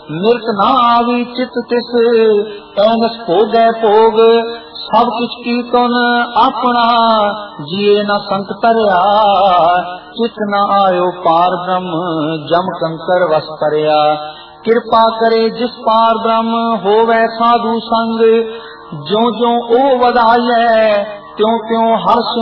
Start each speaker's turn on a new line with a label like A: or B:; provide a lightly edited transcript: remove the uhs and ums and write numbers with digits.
A: मिर्त ना आवी चित तिस ऐनस भोगै भोग सब किछ कीर्तन अपना जिए न संत तरया चित न आयो पार ब्रह्म जम कंकर वस परया कृपा करे जिस पार ब्रह्म होवे साधु संग ज्यों ज्यों ओ वधाइए त्यों त्यों हर्ष